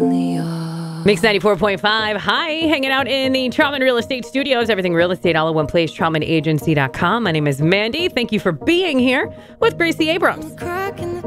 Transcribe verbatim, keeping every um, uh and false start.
Mix ninety-four point five. Hi, hanging out in the Trauma and Real Estate Studios. Everything real estate all in one place, trauma and agency dot com. My name is Mandy. Thank you for being here with Gracie Abrams.